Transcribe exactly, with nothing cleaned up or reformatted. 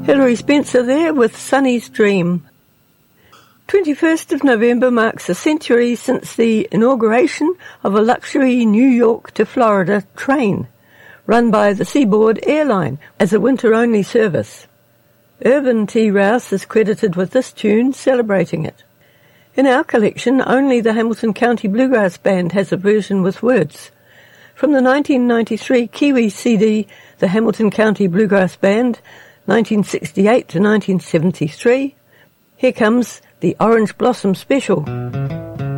Hilary Spencer there with Sunny's Dream. twenty-first of November marks a century since the inauguration of a luxury New York to Florida train, run by the Seaboard Airline as a winter-only service. Irvin T. Rouse is credited with this tune, celebrating it. In our collection, only the Hamilton County Bluegrass Band has a version with words. From the nineteen ninety-three Kiwi C D, the Hamilton County Bluegrass Band, nineteen sixty-eight to nineteen seventy-three, here comes the Orange Blossom Special.